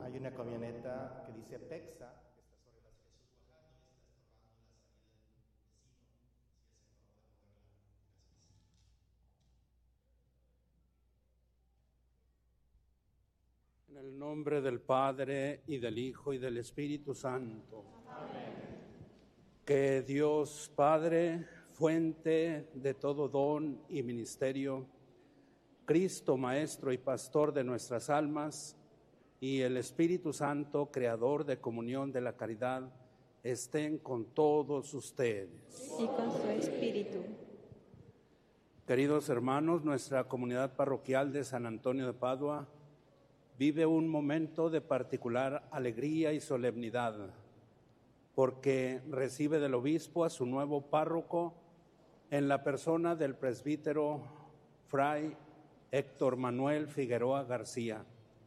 hay una camioneta que dice Pexa, que está sobre las Jesús bajando y está estorbando la salida del vecino. En el nombre del Padre, y del Hijo, y del Espíritu Santo. Amén. Que Dios Padre, fuente de todo don y ministerio, Cristo Maestro y Pastor de nuestras almas, y el Espíritu Santo, Creador de comunión de la caridad, estén con todos ustedes. Y con su espíritu. Queridos hermanos, nuestra comunidad parroquial de San Antonio de Padua vive un momento de particular alegría y solemnidad, porque recibe del obispo a su nuevo párroco en la persona del presbítero Fray Héctor Manuel Figueroa García.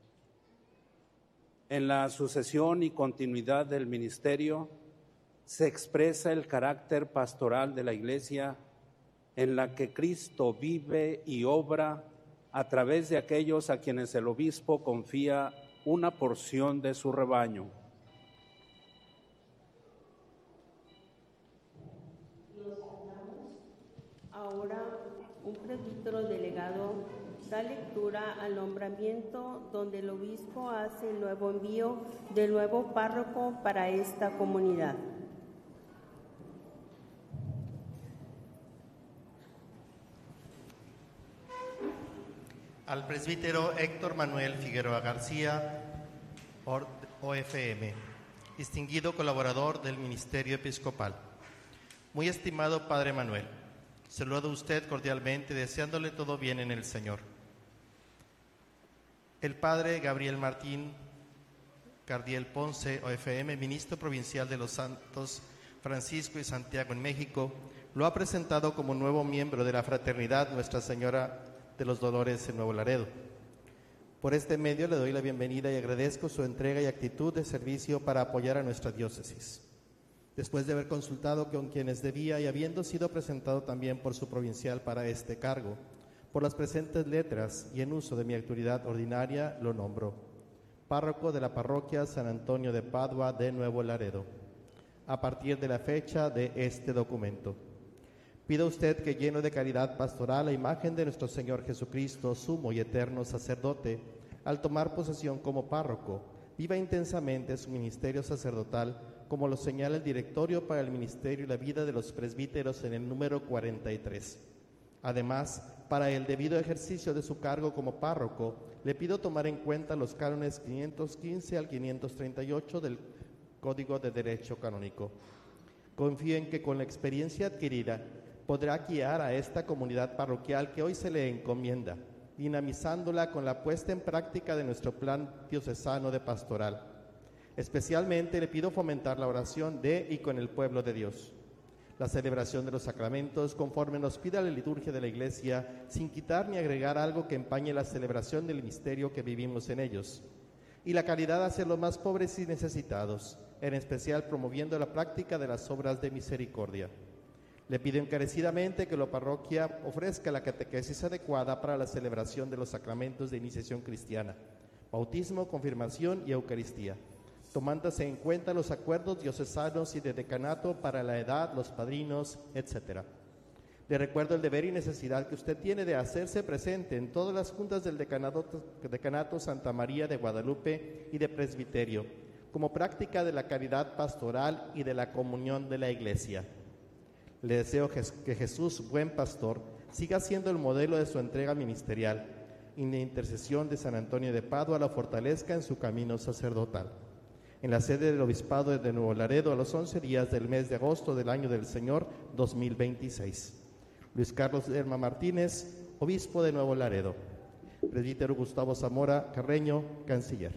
En la sucesión y continuidad del ministerio se expresa el carácter pastoral de la Iglesia, en la que Cristo vive y obra a través de aquellos a quienes el obispo confía una porción de su rebaño. Ahora, un presbítero delegado da lectura al nombramiento donde el obispo hace el nuevo envío del nuevo párroco para esta comunidad. Al presbítero Héctor Manuel Figueroa García, OFM, distinguido colaborador del Ministerio Episcopal. Muy estimado Padre Manuel, saludo a usted cordialmente, deseándole todo bien en el Señor. El Padre Gabriel Martín Cardiel Ponce, OFM, ministro provincial de los Santos Francisco y Santiago en México, lo ha presentado como nuevo miembro de la Fraternidad Nuestra Señora de los Dolores en Nuevo Laredo. Por este medio le doy la bienvenida y agradezco su entrega y actitud de servicio para apoyar a nuestra diócesis. Después de haber consultado con quienes debía y habiendo sido presentado también por su provincial para este cargo, por las presentes letras y en uso de mi autoridad ordinaria, lo nombro párroco de la parroquia San Antonio de Padua de Nuevo Laredo, a partir de la fecha de este documento. Pido a usted que, lleno de caridad pastoral a imagen de nuestro Señor Jesucristo, sumo y eterno sacerdote, al tomar posesión como párroco, viva intensamente su ministerio sacerdotal, como lo señala el Directorio para el Ministerio y la Vida de los Presbíteros en el número 43. Además, para el debido ejercicio de su cargo como párroco, le pido tomar en cuenta los cánones 515 al 538 del Código de Derecho Canónico. Confío en que con la experiencia adquirida podrá guiar a esta comunidad parroquial que hoy se le encomienda, dinamizándola con la puesta en práctica de nuestro plan diocesano de pastoral. Especialmente le pido fomentar la oración de y con el pueblo de Dios, la celebración de los sacramentos conforme nos pida la liturgia de la Iglesia, sin quitar ni agregar algo que empañe la celebración del misterio que vivimos en ellos, y la caridad hacia los más pobres y necesitados, en especial promoviendo la práctica de las obras de misericordia. Le pido encarecidamente que la parroquia ofrezca la catequesis adecuada para la celebración de los sacramentos de iniciación cristiana, bautismo, confirmación y Eucaristía, tomándose en cuenta los acuerdos diocesanos y de decanato para la edad, los padrinos, etc. Le recuerdo el deber y necesidad que usted tiene de hacerse presente en todas las juntas del decanato Santa María de Guadalupe y de presbiterio, como práctica de la caridad pastoral y de la comunión de la Iglesia. Le deseo que Jesús, buen pastor, siga siendo el modelo de su entrega ministerial y la intercesión de San Antonio de Padua la fortalezca en su camino sacerdotal. En la sede del Obispado de Nuevo Laredo, a los 11 días del mes de agosto del año del Señor 2026. Luis Carlos Lerma Martínez, Obispo de Nuevo Laredo. Presbítero Gustavo Zamora Carreño, Canciller.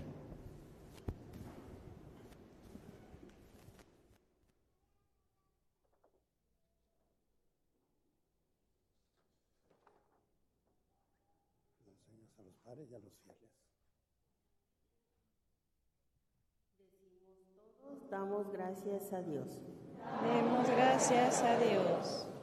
A los padres y a los fieles. Decimos todos, damos gracias a Dios. Demos gracias a Dios.